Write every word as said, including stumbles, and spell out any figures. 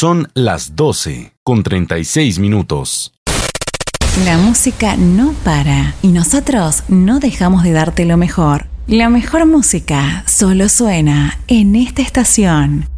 Son las doce con treinta y seis minutos. La música no para y nosotros no dejamos de darte lo mejor. La mejor música solo suena en esta estación.